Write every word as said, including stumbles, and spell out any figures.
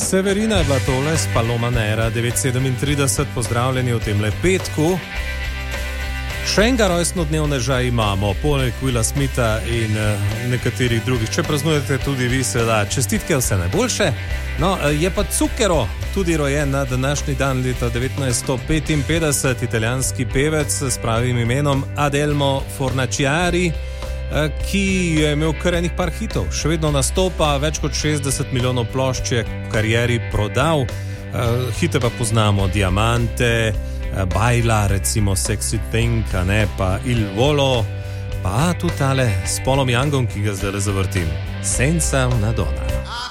Severina je bila tole s Paloma Nera devet sedemintrideset, pozdravljeni v tem petku. Še enega rojstnodnevneža imamo, poleg Willa Smitha in uh, nekaterih drugih. Če praznujete tudi vi, seveda, čestitke, vse najboljše. No, je pa Zucchero tudi rojen na današnji dan leta devetnajststo petinpetdeset, italijanski pevec s pravim imenom Adelmo Fornaciari, ki je imel kar enih par hitov. Še vedno nastopa, več kot šestdeset milijonov plošč je v karieri prodal. Hite pa poznamo Diamante, Baila, recimo Sexy Thing, a ne pa Il Volo, pa tudi tale s Polom Youngom, ki ga zdaj zavrtim, Senza una donna.